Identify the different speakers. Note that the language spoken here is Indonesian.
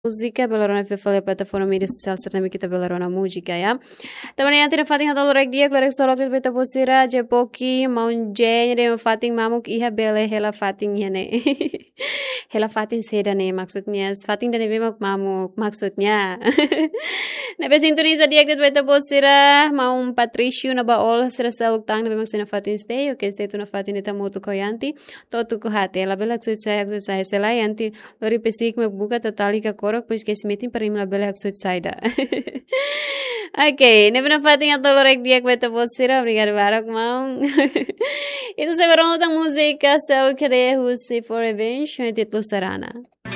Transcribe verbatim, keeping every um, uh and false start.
Speaker 1: Música pela Rona Fefale plataforma mídia social serta kita pela Rona música ya. Teman yang tidak fating atau lorek dia lorek solok beta posira je poki maunje de fating mamuk iha bele hela fating ne. Hela fating seda ne maksudnya fating dan memang mamuk maksudnya. Nebe sintonia dia beta posira maum Patricio na baol sira saluk tang memang sena fating stay oke stay tu na fating eta motu koyanti to tu ko hate la bela tsut saya tsut saya selayanti lori pesik me buka totali ka korok pois que se metem para imla bela tsut saida. Ok, nebe na fating atau lorek dia beta posira obrigado barak mau. Itu sebenarnya tentang música Sel Querer Husi for Revenge, título Sarana.